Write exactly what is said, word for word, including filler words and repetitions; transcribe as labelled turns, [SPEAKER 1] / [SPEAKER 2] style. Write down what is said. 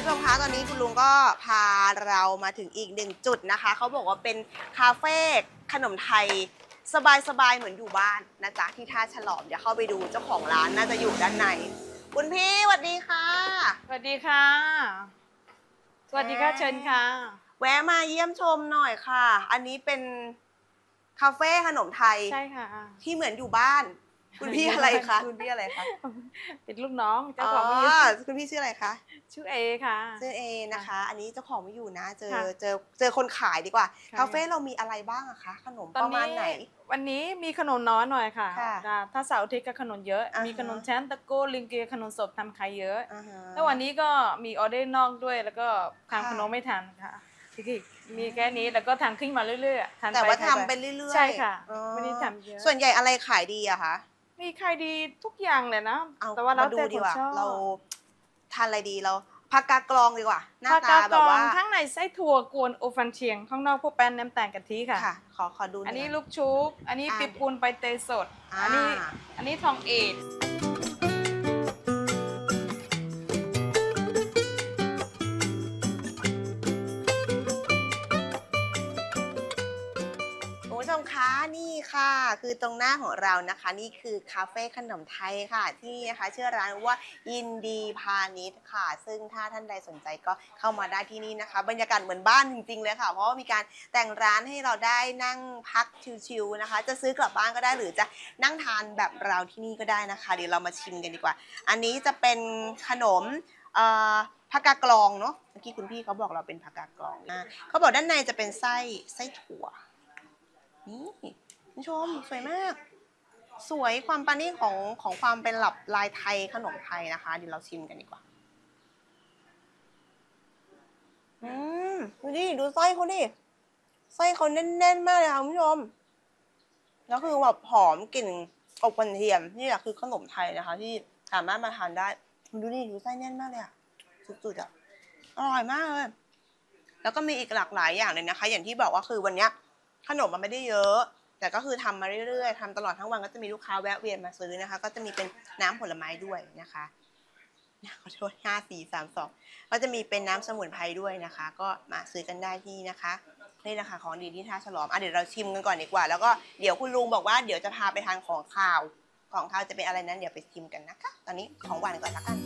[SPEAKER 1] ชมคะตอนนี้คุณลุงก็พาเรามาถึงอีกหนึ่งจุดนะคะเขาบอกว่าเป็นคาเฟ่ขนมไทยสบายๆเหมือนอยู่บ้านนะจ๊ะที่ท่าฉลอมเดี๋ยวเข้าไปดูเจ้าของร้านน่าจะอยู่ด้านในคุณพี่สวัสดีค่ะ
[SPEAKER 2] สวัสดีค่ะสวัสดีค่ะเชิญค่ะ
[SPEAKER 1] แวะมาเยี่ยมชมหน่อยค่ะอันนี้เป็นคาเฟ่ขนมไทย
[SPEAKER 2] ใช่ค่ะ
[SPEAKER 1] ที่เหมือนอยู่บ้านคุณพี่อะไรคะคุณพี่อะไรคะ
[SPEAKER 2] เป็นลูกน้องเจ้า
[SPEAKER 1] อ๋อ
[SPEAKER 2] ของไม่อยู่
[SPEAKER 1] คุณพี่ชื่ออะไรคะ
[SPEAKER 2] ชื่อเอค่ะ
[SPEAKER 1] ชื่อเอนะคะอันนี้เจ้าของไม่อยู่นะเจอ
[SPEAKER 2] ค่ะ
[SPEAKER 1] เจอเจอคนขายดีกว่า
[SPEAKER 2] ค่ะ
[SPEAKER 1] คาเฟ่เรามีอะไรบ้างอะคะขนม
[SPEAKER 2] ตอ
[SPEAKER 1] ป
[SPEAKER 2] น
[SPEAKER 1] ระมา
[SPEAKER 2] นี้
[SPEAKER 1] ณไหน
[SPEAKER 2] วันนี้มีขนมน้อยหน่อยค่ะ
[SPEAKER 1] ค่ะ
[SPEAKER 2] จ้ะถ้าเสาร์อาทิตย์ก็ขนมเยอะ
[SPEAKER 1] อ่าฮะ
[SPEAKER 2] มีขนมแช้นตะโก้ลิงเกขนมสดทำขายเยอะ
[SPEAKER 1] อ่าฮะ
[SPEAKER 2] แล้ววันนี้ก็มีออเดอร์นอกด้วยแล้วก็ทำ
[SPEAKER 1] ค่ะ
[SPEAKER 2] ขนมไม่ทันค่ะที่มีแค่นี้แล้วก็ทำขึ้นมาเรื่อยๆทาน
[SPEAKER 1] แต่
[SPEAKER 2] ไป
[SPEAKER 1] ว่า
[SPEAKER 2] ทาน
[SPEAKER 1] ทำไปเรื่อยๆ
[SPEAKER 2] ใช่ค่ะ
[SPEAKER 1] อ๋อ
[SPEAKER 2] ไม่ได้ทำเยอะ
[SPEAKER 1] ส่วนใหญ่อะไรขายดีอะคะ
[SPEAKER 2] มีขายดีทุกอย่างเลยนะ
[SPEAKER 1] เอา
[SPEAKER 2] แต่ว่าเรา
[SPEAKER 1] มาดู
[SPEAKER 2] แต่
[SPEAKER 1] ดี
[SPEAKER 2] คน
[SPEAKER 1] กว่า
[SPEAKER 2] ชอบ
[SPEAKER 1] เราทานอะไรดีเราผักกากรองดีกว่าหน้า
[SPEAKER 2] ผัก
[SPEAKER 1] ตาก
[SPEAKER 2] าด
[SPEAKER 1] แบ
[SPEAKER 2] กร
[SPEAKER 1] บ
[SPEAKER 2] อง
[SPEAKER 1] ว่า
[SPEAKER 2] ข้างในไส้ถั่วกวนโอฟันเชียงข้างนอกพวกแป้นน้ำตาลกะทิค่ะ
[SPEAKER 1] ค่ะขอขอดูห
[SPEAKER 2] อันนี้
[SPEAKER 1] ย
[SPEAKER 2] ลูกชุบอันนี้
[SPEAKER 1] อ่า
[SPEAKER 2] ปิบปูนใบเตยสด
[SPEAKER 1] อ่า
[SPEAKER 2] อันนี้อันนี้ทองเอก
[SPEAKER 1] คุณผู้ชมคะนี่ค่ะคือตรงหน้าของเรานะคะนี่คือคาเฟ่ขนมไทยค่ะที่นี่นะคะชื่อร้านว่ายินดีพาณิชย์ค่ะซึ่งถ้าท่านใดสนใจก็เข้ามาได้ที่นี่นะคะบรรยากาศเหมือนบ้านจริงๆเลยค่ะเพราะว่ามีการแต่งร้านให้เราได้นั่งพักชิลๆนะคะจะซื้อกลับบ้านก็ได้หรือจะนั่งทานแบบเราที่นี่ก็ได้นะคะเดี๋ยวเรามาชิมกันดีกว่าอันนี้จะเป็นขนมเอ่อผักกากรองเนาะเมื่อกี้คุณพี่เขาบอกเราเป็นผักกากรองนะเขาบอกด้านในจะเป็นไส้ไส้ถั่วนี่คุณผู้ชมสวยมาก สวยความปราณีตของของความเป็นหลับลายไทยขนมไทยนะคะเดี๋ยวเราชิมกันดีกว่าอืมดูดิดูไส้เขาดิไส้เขาแน่นๆมากเลยค่ะคุณผู้ชมแล้วคือแบบหอมกลิ่นอบกระเทียมนี่แหละคือขนมไทยนะคะ ที่สามารถมาทานได้ดูดิดูไส้แน่นมากเลยอะสุดๆอะอร่อยมากเลยแล้วก็มีอีกหลากหลายอย่างเลยนะคะ อย่างที่บอกว่าคือวันเนี้ยขนมมันไม่ได้เยอะแต่ก็คือทำมาเรื่อยๆทำตลอดทั้งวันก็จะมีลูกค้าแวะเวียนมาซื้อนะคะก็จะมีเป็นน้ำผลไม้ด้วยนะคะขอโทษห้าสี่สามสองก็จะมีเป็นน้ำสมุนไพรด้วยนะคะก็มาซื้อกันได้ที่นะคะนี่นะคะของดีที่ท่าฉลอมอ่ะเดี๋ยวเราชิมกันก่อนดีกว่าแล้วก็เดี๋ยวคุณลุงบอกว่าเดี๋ยวจะพาไปทานของข้าวของข้าวจะเป็นอะไรนั้นเดี๋ยวไปชิมกันนะคะตอนนี้ของหวานก่อนละกัน